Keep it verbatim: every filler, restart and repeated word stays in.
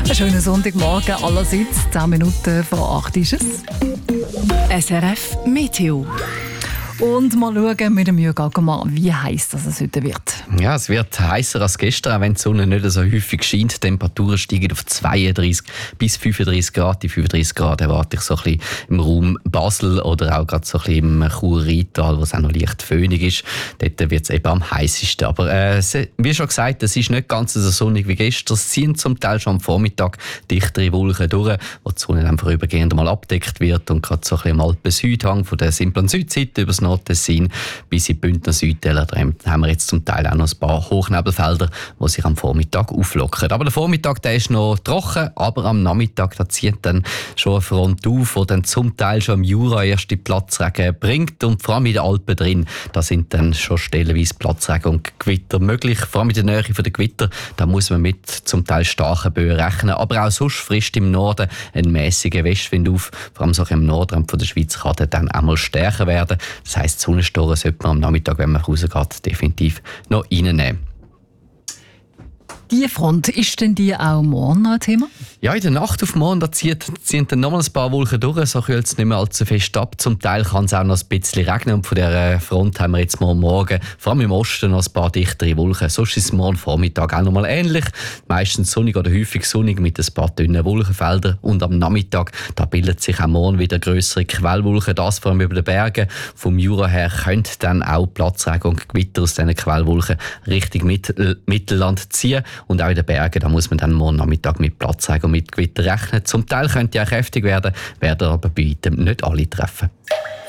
Schönen Sonntagmorgen allerseits. zehn Minuten vor acht ist es. S R F Meteo. Und mal schauen mit dem Jürgen Ackermann, wie heiß das es heute wird. Ja, es wird heißer als gestern, auch wenn die Sonne nicht so häufig scheint. Die Temperaturen steigen auf zweiunddreißig bis fünfunddreißig Grad. Die fünfunddreißig Grad erwarte ich so ein bisschen im Raum Basel oder auch gerade so ein bisschen im Chur-Rheintal, wo es auch noch leicht föhnig ist. Dort wird es eben am heißesten. Aber äh, wie schon gesagt, es ist nicht ganz so sonnig wie gestern. Es ziehen zum Teil schon am Vormittag dichtere Wolken durch, wo die Sonne dann vorübergehend mal abdeckt wird. Und gerade so ein bisschen im Alpen-Südhang von der simplen Südseite über das Nordtessin bis in die Bündner Südtäler haben wir jetzt zum Teil auch noch ein paar Hochnebenfelder, die sich am Vormittag auflockern. Aber der Vormittag der ist noch trocken, aber am Nachmittag da zieht dann schon eine Front auf, die dann zum Teil schon im Jura erste Platzregen bringt. Und vor allem in den Alpen drin, da sind dann schon stellenweise Platzregen und Gewitter möglich. Vor allem in der Nähe der Gewitter, da muss man mit zum Teil starken Böen rechnen. Aber auch sonst frisst im Norden ein mäßiger Westwind auf. Vor allem so im Nordrand der Schweiz kann der dann einmal stärker werden. Das heisst, die Sonnenstoren sollte man am Nachmittag, wenn man rausgeht, definitiv noch reinnehmen. Die Front, ist denn die auch morgen noch ein Thema? Ja, in der Nacht auf morgen da zieht, ziehen dann nochmal ein paar Wolken durch, so kühlt es nicht mehr allzu fest ab. Zum Teil kann es auch noch ein bisschen regnen und von dieser Front haben wir jetzt mal morgen, vor allem im Osten, noch ein paar dichtere Wolken. Sonst ist es morgen Vormittag auch nochmal ähnlich. Meistens sonnig oder häufig sonnig mit ein paar dünnen Wolkenfeldern. Und am Nachmittag da bildet sich auch morgen wieder grössere Quellwolken. Das vor allem über den Bergen. Vom Jura her könnte dann auch Platzregen und Gewitter aus diesen Quellwolken Richtung Mittel- Mittelland ziehen. Und auch in den Bergen, da muss man dann morgen Nachmittag mit Platzregen und mit Gewitter rechnen. Zum Teil könnte ja kräftig werden, werden aber bei weitem nicht alle treffen.